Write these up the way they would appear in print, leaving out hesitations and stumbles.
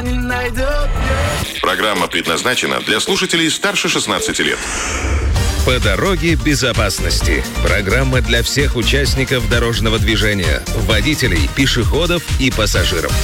не найдет. Программа предназначена для слушателей старше 16 лет. По дороге безопасности. Программа для всех участников дорожного движения, водителей, пешеходов и пассажиров.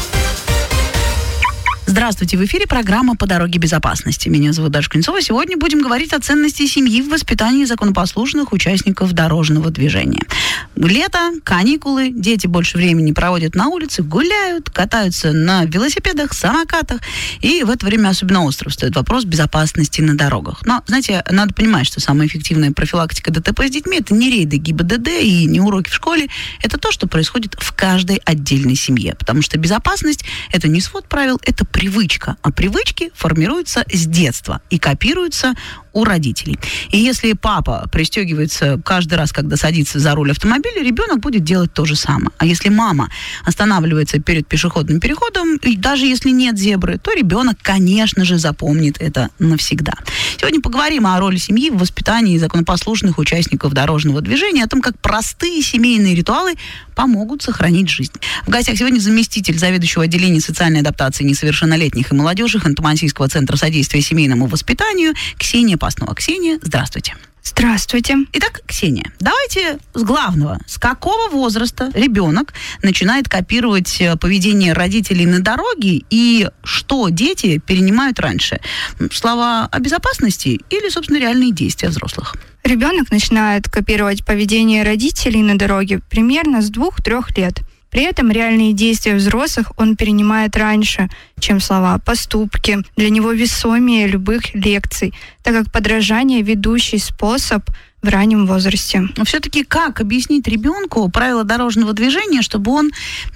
Здравствуйте, в эфире программа «По дороге безопасности». Меня зовут Даша Кузнецова. Сегодня будем говорить о ценности семьи в воспитании законопослушных участников дорожного движения. Лето, каникулы, дети больше времени проводят на улице, гуляют, катаются на велосипедах, самокатах. И в это время особенно остро встает вопрос безопасности на дорогах. Но, знаете, надо понимать, что самая эффективная профилактика ДТП с детьми – это не рейды ГИБДД и не уроки в школе. Это то, что происходит в каждой отдельной семье. Потому что безопасность – это не свод правил, это привычка. А привычки формируются с детства и копируются у родителей. И если папа пристегивается каждый раз, когда садится за руль автомобиля, ребенок будет делать то же самое. А если мама останавливается перед пешеходным переходом, и даже если нет зебры, то ребенок, конечно же, запомнит это навсегда. Сегодня поговорим о роли семьи в воспитании законопослушных участников дорожного движения, о том, как простые семейные ритуалы помогут сохранить жизнь. В гостях сегодня заместитель заведующего отделения социальной адаптации несовершеннолетних и молодежи Ханты-Мансийского центра содействия семейному воспитанию Ксения Паснова. Ксения, здравствуйте. Здравствуйте. Итак, Ксения, давайте с главного. С какого возраста ребенок начинает копировать поведение родителей на дороге и что дети перенимают раньше? Слова о безопасности или, собственно, реальные действия взрослых? Ребенок начинает копировать поведение родителей на дороге примерно с 2-3 лет. При этом реальные действия взрослых он перенимает раньше, чем слова, поступки. Для него весомее любых лекций, так как подражание – ведущий способ в раннем возрасте. Но все-таки как объяснить ребенку правила дорожного движения, чтобы он,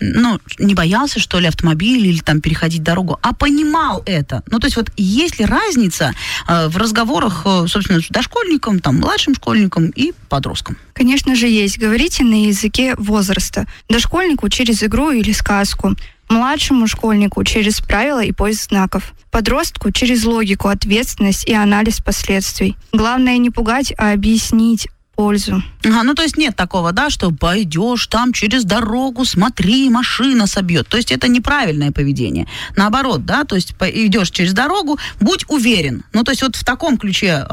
не боялся, что ли, автомобиля или там переходить дорогу, а понимал это? То есть вот есть ли разница в разговорах, собственно, с дошкольником, там, младшим школьником и подростком? Конечно же, есть. Говорите на языке возраста. Дошкольнику через игру или сказку. Младшему школьнику через правила и поиск знаков. Подростку через логику, ответственность и анализ последствий. Главное не пугать, а объяснить пользу. То есть нет такого, да, что пойдешь там через дорогу, смотри, машина собьет. То есть это неправильное поведение. Наоборот, да, то есть идешь через дорогу, будь уверен. То есть вот в таком ключе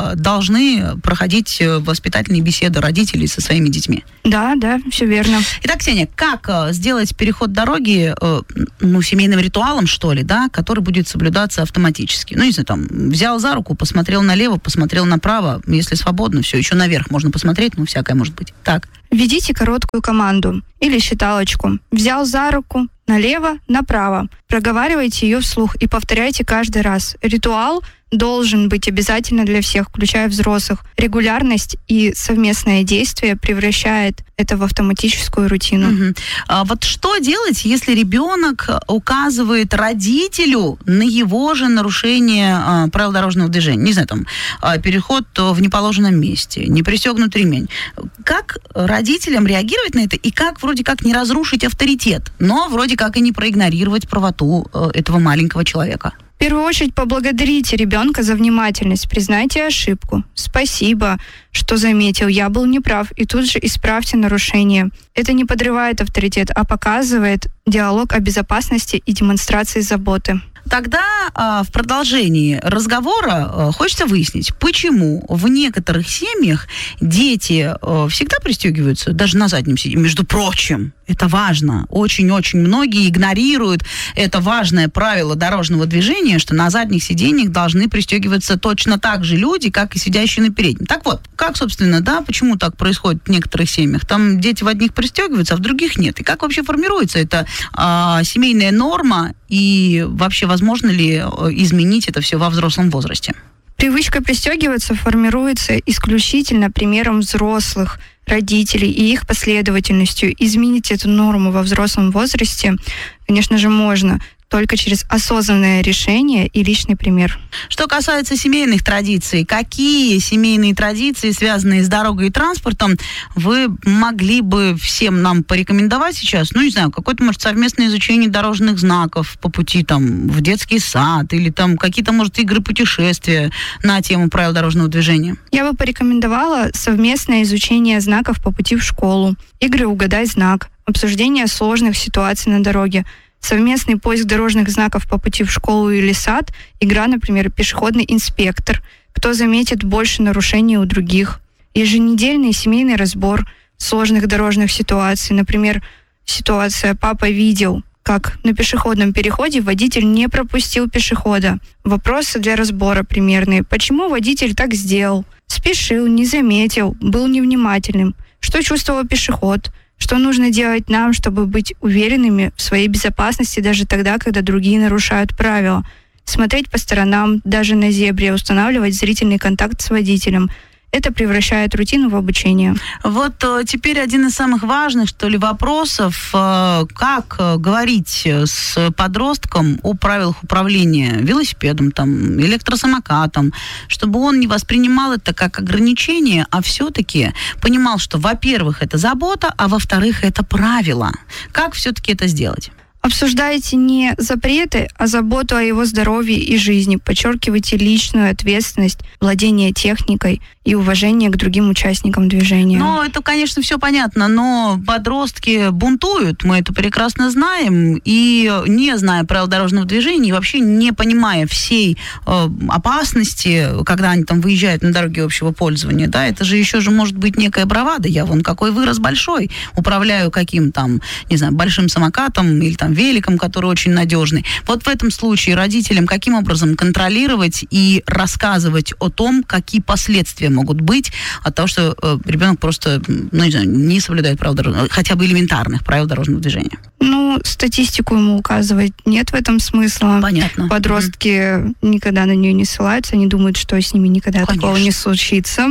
должны проходить воспитательные беседы родителей со своими детьми. Да, все верно. Итак, Ксения, как сделать переход дороги, семейным ритуалом, что ли, да, который будет соблюдаться автоматически? Если там взял за руку, посмотрел налево, посмотрел направо, если свободно, все, еще наверх можно посмотреть, всякое может быть. Так. Введите короткую команду или считалочку. Взял за руку, налево, направо. Проговаривайте ее вслух и повторяйте каждый раз. Ритуал должен быть обязательно для всех, включая взрослых. Регулярность и совместное действие превращает это в автоматическую рутину. Угу. Вот что делать, если ребенок указывает родителю на его же нарушение правил дорожного движения? Не знаю, там, переход в неположенном месте, не пристегнут ремень. Как родителям реагировать на это и как вроде как не разрушить авторитет, но вроде как и не проигнорировать правоту этого маленького человека? В первую очередь поблагодарите ребенка за внимательность, признайте ошибку. Спасибо, что заметил, я был неправ, и тут же исправьте нарушение. Это не подрывает авторитет, а показывает диалог о безопасности и демонстрации заботы. Тогда в продолжении разговора хочется выяснить, почему в некоторых семьях дети всегда пристегиваются, даже на заднем сиденье. Между прочим, это важно. Очень-очень многие игнорируют это важное правило дорожного движения, что на задних сиденьях должны пристегиваться точно так же люди, как и сидящие на переднем. Так вот, как, собственно, почему так происходит в некоторых семьях? Там дети в одних пристегиваются, а в других нет. И как вообще формируется эта семейная норма и вообще возможно ли изменить это все во взрослом возрасте? Привычка пристегиваться формируется исключительно примером взрослых, родителей и их последовательностью. Изменить эту норму во взрослом возрасте, конечно же, можно. только через осознанное решение и личный пример. Что касается семейных традиций, какие семейные традиции, связанные с дорогой и транспортом, вы могли бы всем нам порекомендовать сейчас? Ну, не знаю, какое-то, может, совместное изучение дорожных знаков по пути там в детский сад или там какие-то, может, игры путешествия на тему правил дорожного движения? Я бы порекомендовала совместное изучение знаков по пути в школу, игры «Угадай знак», обсуждение сложных ситуаций на дороге. совместный поиск дорожных знаков по пути в школу или сад, игра, например, «Пешеходный инспектор», кто заметит больше нарушений у других, еженедельный семейный разбор сложных дорожных ситуаций, например, ситуация «Папа видел, как на пешеходном переходе водитель не пропустил пешехода». Вопросы для разбора примерные. Почему водитель так сделал? Спешил, не заметил, был невнимательным. Что чувствовал пешеход? Что нужно делать нам, чтобы быть уверенными в своей безопасности даже тогда, когда другие нарушают правила? Смотреть по сторонам, даже на зебре, устанавливать зрительный контакт с водителем. Это превращает рутину в обучение. Вот теперь один из самых важных, что ли, вопросов. Как говорить с подростком о правилах управления велосипедом, там, электросамокатом, чтобы он не воспринимал это как ограничение, а все-таки понимал, что, во-первых, это забота, а во-вторых, это правило. Как все-таки это сделать? Обсуждайте не запреты, а заботу о его здоровье и жизни. Подчеркивайте личную ответственность, владение техникой и уважение к другим участникам движения. Ну, это, конечно, все понятно, но подростки бунтуют, мы это прекрасно знаем, и не зная правил дорожного движения, и вообще не понимая всей опасности, когда они там выезжают на дороге общего пользования, да, это же еще же может быть некая бравада. Я вон какой вырос большой, управляю каким там, не знаю, большим самокатом или там великом, который очень надежный. Вот в этом случае родителям каким образом контролировать и рассказывать о том, какие последствия могут быть от того, что ребенок просто, ну, не знаю, не соблюдает правил дорожного, хотя бы элементарных правил дорожного движения? Ну, статистику ему указывать нет в этом смысла. Понятно. Подростки никогда на нее не ссылаются, они думают, что с ними никогда такого не случится.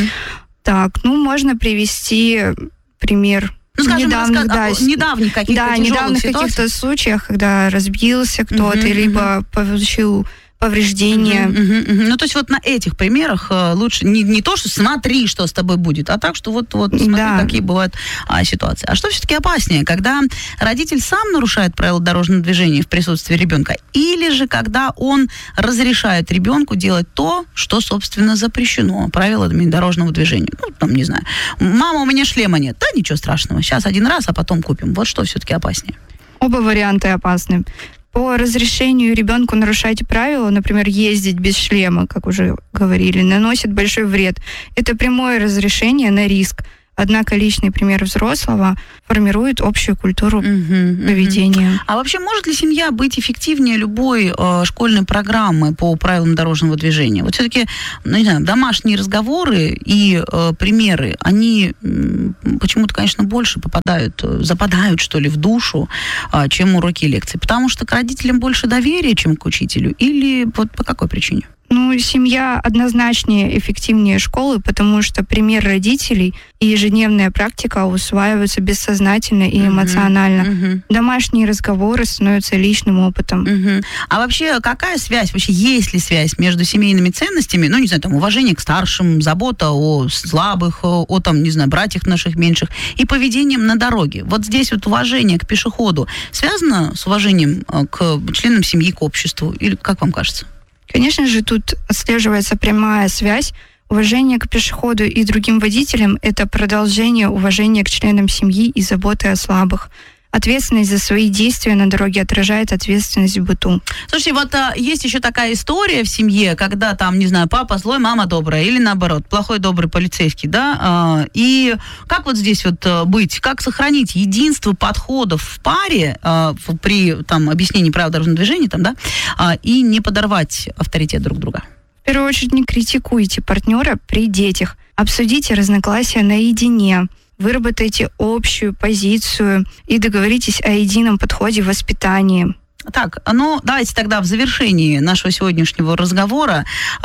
Так, ну, можно привести пример. Ну, скажем, недавних каких-то тяжелых недавних ситуаций. каких-то случаях, когда разбился кто-то, либо получил повреждения. Ну, то есть вот на этих примерах лучше не то, что смотри, что с тобой будет, а так, что вот смотри, какие бывают ситуации. А что все-таки опаснее, когда родитель сам нарушает правила дорожного движения в присутствии ребенка, или же когда он разрешает ребенку делать то, что, собственно, запрещено правилами дорожного движения? Ну, там, не знаю, мама, у меня шлема нет. Да, ничего страшного, сейчас один раз, а потом купим. Вот что все-таки опаснее? Оба варианта опасны. По разрешению ребенку нарушать правила, например, ездить без шлема, как уже говорили, наносит большой вред. Это прямое разрешение на риск. Однако личный пример взрослого формирует общую культуру поведения. А вообще может ли семья быть эффективнее любой школьной программы по правилам дорожного движения? Вот все-таки, ну, не знаю, домашние разговоры и примеры, они почему-то, конечно, больше западают, что ли, в душу, чем уроки и лекции. Потому что к родителям больше доверия, чем к учителю? Или вот по какой причине? Ну, семья однозначнее эффективнее школы, потому что пример родителей и ежедневная практика усваиваются бессознательно и эмоционально. Домашние разговоры становятся личным опытом. А вообще, какая связь, вообще есть ли связь между семейными ценностями, ну, не знаю, там, уважение к старшим, забота о слабых, о там, не знаю, братьях наших меньших, и поведением на дороге? Вот здесь вот уважение к пешеходу связано с уважением к членам семьи, к обществу? Или как вам кажется? Конечно же, тут отслеживается прямая связь. Уважение к пешеходу и другим водителям – это продолжение уважения к членам семьи и заботы о слабых. Ответственность за свои действия на дороге отражает ответственность в быту. Слушайте, вот есть еще такая история в семье, когда там, не знаю, папа злой, мама добрая, или наоборот, плохой, добрый полицейский, да, и как вот здесь вот быть, как сохранить единство подходов в паре при там объяснении правил дорожного движения, там, да, и не подорвать авторитет друг друга? В первую очередь, не критикуйте партнера при детях, обсудите разногласия наедине. Выработайте общую позицию и договоритесь о едином подходе в воспитании. Так, ну, давайте тогда в завершении нашего сегодняшнего разговора,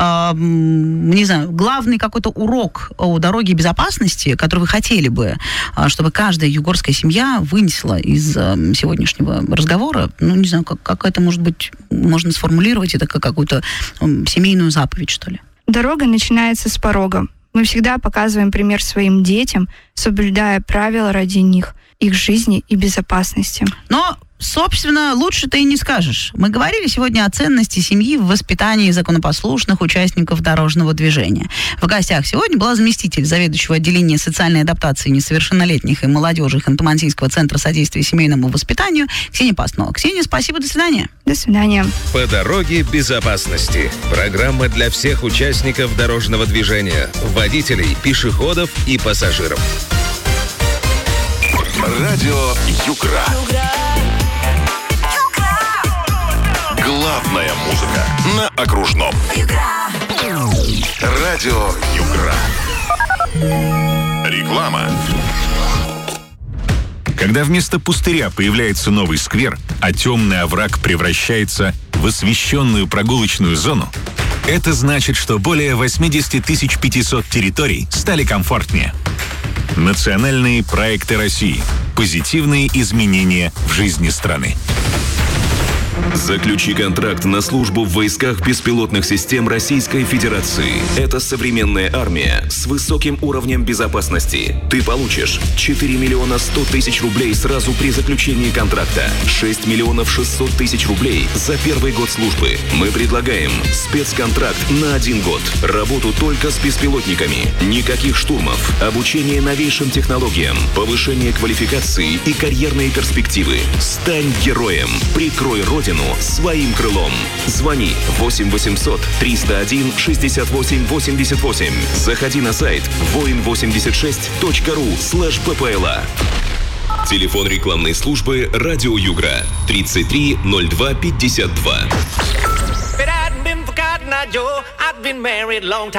не знаю, главный какой-то урок о дороге безопасности, который вы хотели бы, чтобы каждая югорская семья вынесла из сегодняшнего разговора, ну, не знаю, как это, может быть, можно сформулировать, это как какую-то семейную заповедь, что ли? Дорога начинается с порога. Мы всегда показываем пример своим детям, соблюдая правила ради них, их жизни и безопасности. Но Собственно, лучше-то и не скажешь. Мы говорили сегодня о ценности семьи в воспитании законопослушных участников дорожного движения. В гостях сегодня была заместитель заведующего отделения социальной адаптации несовершеннолетних и молодежи Ханты-Мансийского центра содействия семейному воспитанию Ксения Пастнова. Ксения, спасибо, до свидания. До свидания. По дороге безопасности. Программа для всех участников дорожного движения, водителей, пешеходов и пассажиров. Радио Югра. Главная музыка на окружном. Радио Югра. Реклама. Когда вместо пустыря появляется новый сквер, а темный овраг превращается в освещенную прогулочную зону, это значит, что более 80 500 территорий стали комфортнее. Национальные проекты России. Позитивные изменения в жизни страны. Заключи контракт на службу в войсках беспилотных систем Российской Федерации. Это современная армия с высоким уровнем безопасности. Ты получишь 4 миллиона 100 тысяч рублей сразу при заключении контракта, 6 миллионов 600 тысяч рублей за первый год службы. Мы предлагаем спецконтракт на 1 год. Работу только с беспилотниками. Никаких штурмов. Обучение новейшим технологиям. Повышение квалификации и карьерные перспективы. Стань героем. Прикрой Родину своим крылом. Звони 8 800 301 68 88. Заходи на сайт voin86.ru/ppla. Телефон рекламной службы «Радио Югра» 33 02 52.